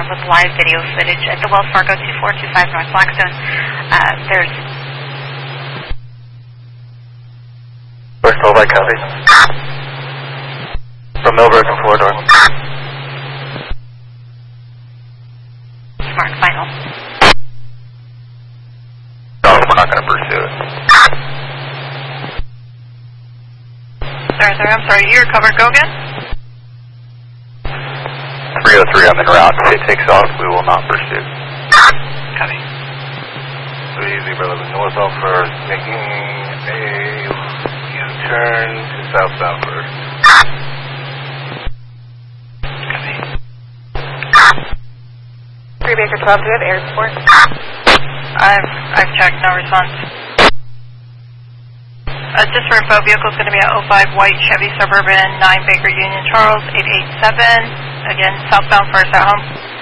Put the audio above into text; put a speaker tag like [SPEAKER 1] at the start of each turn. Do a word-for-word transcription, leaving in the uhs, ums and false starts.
[SPEAKER 1] confirmed with live video footage at the Wells Fargo two four two five North Blackstone. Uh, there's...
[SPEAKER 2] First twelve, I copy. From Millbrook and four door.
[SPEAKER 1] Mark, final.
[SPEAKER 2] No, we're not going to pursue it.
[SPEAKER 1] Sorry, sorry, I'm sorry. You're covered. Go again?
[SPEAKER 2] three oh three, I'm en route. If it takes off, we will not pursue.
[SPEAKER 1] Copy.
[SPEAKER 2] three zero eleven North Alpha, making a U-turn to southbound first.
[SPEAKER 1] Copy.
[SPEAKER 3] three Baker twelve, do we have air support?
[SPEAKER 1] I've, I've checked, no response. Uh, just for info, vehicle is going to be at oh five White Chevy Suburban, nine Baker Union Charles, eight eight seven. Again, southbound first at home.